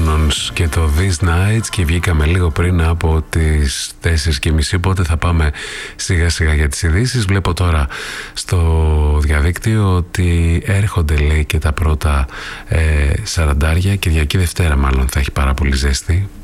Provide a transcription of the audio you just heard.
Cannons και το These Nights, και βγήκαμε λίγο πριν από τις 4:30, οπότε θα πάμε σιγά σιγά για τις ειδήσεις. Βλέπω τώρα στο διαδίκτυο ότι έρχονται, λέει, και τα πρώτα 40, Κυριακή Δευτέρα μάλλον θα έχει πάρα πολύ ζέστη.